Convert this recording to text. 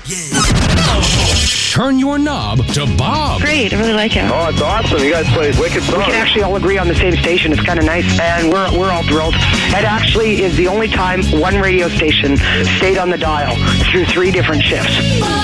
Turn your knob to Bob. Great, I really like him. Oh, it's awesome. You guys play wicked songs. We can actually all agree on the same station. It's kind of nice, and we're all thrilled. It actually is the only time one radio station stayed on the dial through 3 different shifts.